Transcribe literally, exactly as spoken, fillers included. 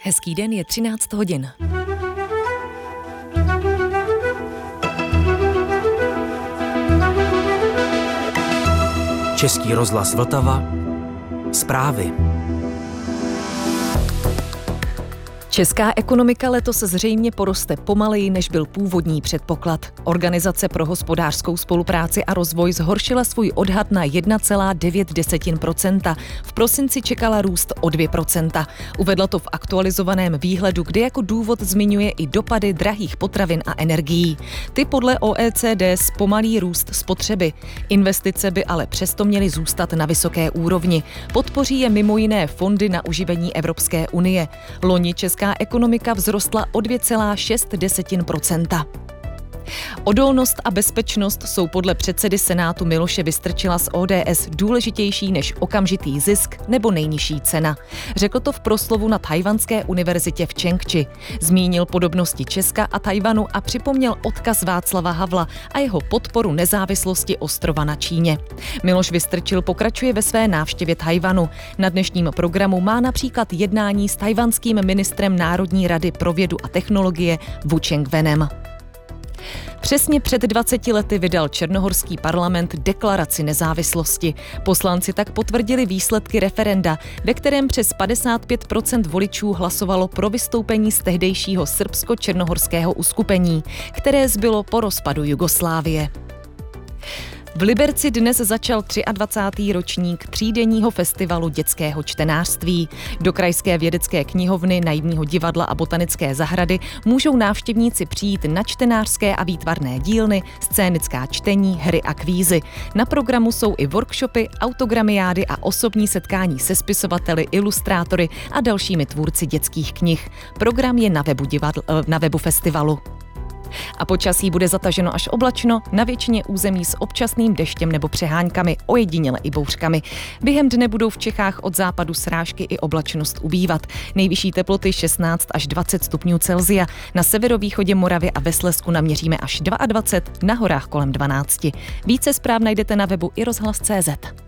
Hezký den, je třináct hodin. Český rozhlas Vltava. Zprávy. Česká ekonomika letos zřejmě poroste pomaleji, než byl původní předpoklad. Organizace pro hospodářskou spolupráci a rozvoj zhoršila svůj odhad na jedna celá devět procenta. V prosinci čekala růst o dvě procenta. Uvedla to v aktualizovaném výhledu, kde jako důvod zmiňuje i dopady drahých potravin a energií. Ty podle O E C D zpomalí růst spotřeby. Investice by ale přesto měly zůstat na vysoké úrovni. Podpoří je mimo jiné fondy na uživení Evropské unie. Loni česká ekonomika vzrostla o dvě celá šest procenta. Odolnost a bezpečnost jsou podle předsedy Senátu Miloše Vystrčila z O D S důležitější než okamžitý zisk nebo nejnižší cena. Řekl to v proslovu na Tchaj-wanské univerzitě v Čengči. Zmínil podobnosti Česka a Tchaj-wanu a připomněl odkaz Václava Havla a jeho podporu nezávislosti ostrova na Číně. Miloš Vystrčil pokračuje ve své návštěvě Tchaj-wanu. Na dnešním programu má například jednání s tchaj-wanským ministrem Národní rady pro vědu a technologie Wu Cheng-wenem. Přesně před dvaceti lety vydal černohorský parlament deklaraci nezávislosti. Poslanci tak potvrdili výsledky referenda, ve kterém přes padesát pět procent voličů hlasovalo pro vystoupení z tehdejšího srbsko-černohorského uskupení, které zbylo po rozpadu Jugoslávie. V Liberci dnes začal dvacátý třetí ročník třídenního festivalu dětského čtenářství. Do krajské vědecké knihovny, Naivního divadla a botanické zahrady můžou návštěvníci přijít na čtenářské a výtvarné dílny, scénická čtení, hry a kvízy. Na programu jsou i workshopy, autogramiády a osobní setkání se spisovateli, ilustrátory a dalšími tvůrci dětských knih. Program je na webu, divadl, na webu festivalu. A počasí bude zataženo až oblačno, na většině území s občasným deštěm nebo přeháňkami, ojediněle i bouřkami. Během dne budou v Čechách od západu srážky i oblačnost ubývat. Nejvyšší teploty šestnáct až dvacet stupňů Celsia. Na severovýchodě Moravy a ve Slezsku naměříme až dvacet dva, na horách kolem dvanáct. Více zpráv najdete na webu i rozhlas tečka cé zet.